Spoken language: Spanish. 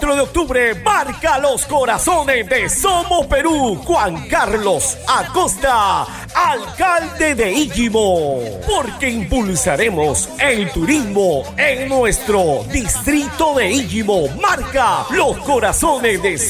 4 de octubre marca los corazones de Somos Perú. Juan Carlos Acosta, alcalde de Íllimo, porque impulsaremos el turismo en nuestro distrito de Íllimo. Marca los corazones de